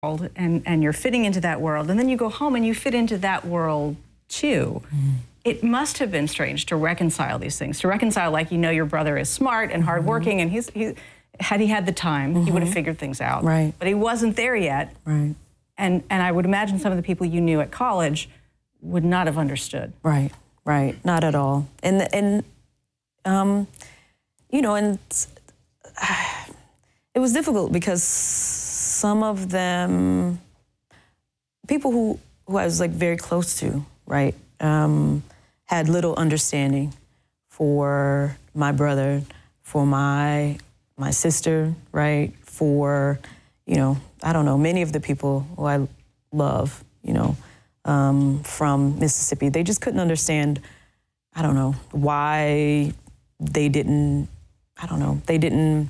and you're fitting into that world, and then you go home and you fit into that world too. It must have been strange to reconcile these things, to reconcile, like, you know, your brother is smart and hardworking, and had he had the time, he would have figured things out. Right. But he wasn't there yet. Right. And I would imagine some of the people you knew at college would not have understood. Right. Right. Not at all. And you know, and it was difficult because some of them, people who I was like very close to, right, had little understanding for my brother, for my sister, right, for, you know, I don't know, many of the people who I love, you know, from Mississippi. They just couldn't understand, I don't know, why they didn't, I don't know, they didn't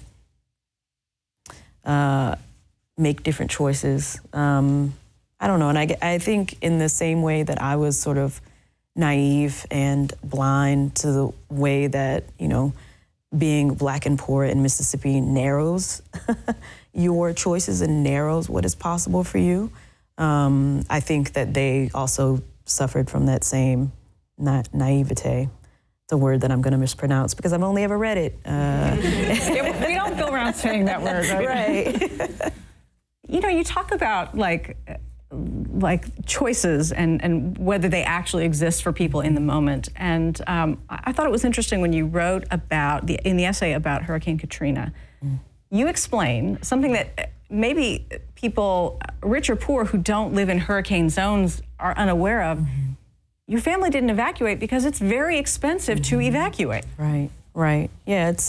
make different choices. I don't know, and I think in the same way that I was sort of naive and blind to the way that, you know, being Black and poor in Mississippi narrows your choices and narrows what is possible for you. I think that they also suffered from that same naivete. It's a word that I'm going to mispronounce because I've only ever read it. We don't go around saying that word, right? Right. You know, you talk about like choices and whether they actually exist for people in the moment. And I thought it was interesting when you wrote about, in the essay about Hurricane Katrina, you explain something that maybe people, rich or poor, who don't live in hurricane zones are unaware of. Your family didn't evacuate because it's very expensive to evacuate. Right, right. Yeah, it's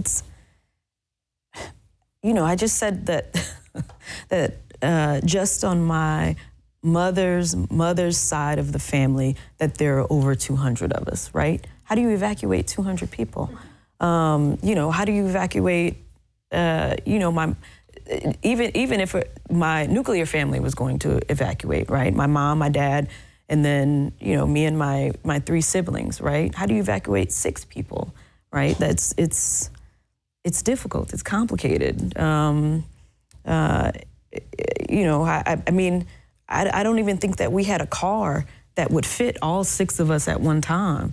you know, I just said that, that just on my mother's side of the family, that there are over 200 of us, right? How do you evacuate 200 people? You know, how do you evacuate, you know, even if my nuclear family was going to evacuate, right? My mom, my dad, and then, you know, me and my 3 siblings, right? How do you evacuate 6 people, right? It's difficult, it's complicated. You know, I mean, I don't even think that we had a car that would fit all 6 of us at one time.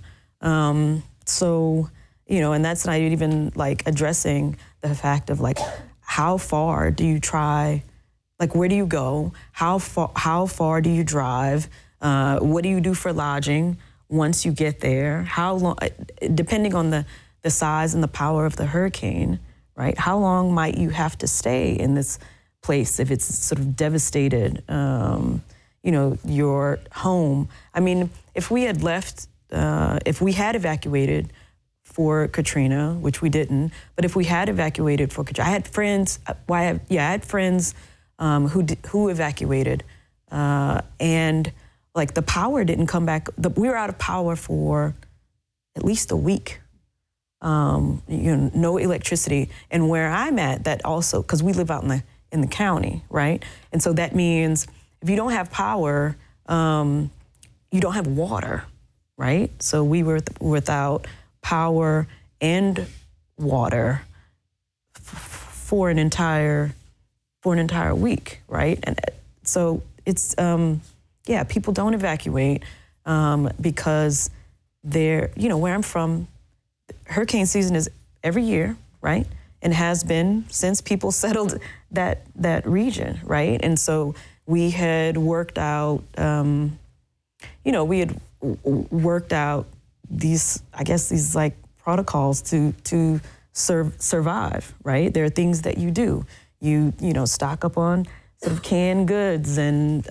So, you know, and that's not even like addressing the fact of like, how far do you try, like, where do you go? How far do you drive? What do you do for lodging once you get there? How long, depending on the size and the power of the hurricane, right? How long might you have to stay in this place if it's sort of devastated, you know, your home? I mean, if we had left, if we had evacuated for Katrina, which we didn't, but if we had evacuated for Katrina, I had friends, I had friends who evacuated, and like the power didn't come back. We were out of power for at least a week. You know, no electricity. And where I'm at, that also, because we live out in the county, right? And so that means if you don't have power, you don't have water, right? So we were without power and water for an entire week, right? And so it's yeah, people don't evacuate because they're, you know, where I'm from, hurricane season is every year, right? And has been since people settled that region, right? And so we had worked out, you know, we had worked out these, I guess, these like protocols to survive, right? There are things that you do. You know, stock up on sort of canned goods, and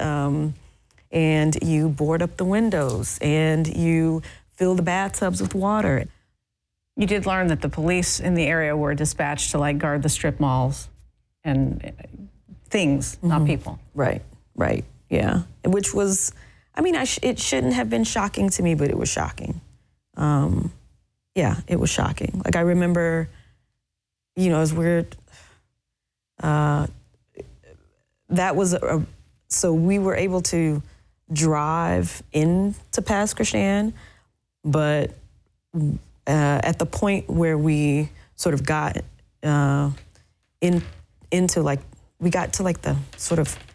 you board up the windows, and you fill the bathtubs with water. You did learn that the police in the area were dispatched to like guard the strip malls and things, not people. Right, right, yeah. Which was, I mean, it shouldn't have been shocking to me, but it was shocking. Yeah, it was shocking. Like I remember, you know, it was weird. That was so we were able to drive into Pass Christian, but at the point where we sort of got into like, we got to like the sort of